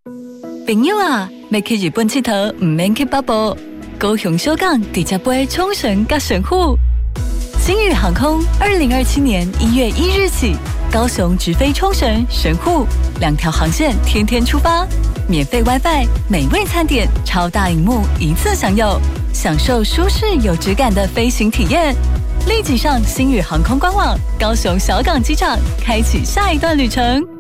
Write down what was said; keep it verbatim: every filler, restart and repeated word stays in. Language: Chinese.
朋友啊，要去日本佚佗，唔免去北部，高雄小港直接飞冲绳甲神户。星宇航空二零二七年一月一日起，高雄直飞冲绳、神户两条航线，天天出发，免费 WiFi、美味餐点、超大荧幕一次享有，享受舒适有质感的飞行体验。立即上星宇航空官网，高雄小港机场，开启下一段旅程。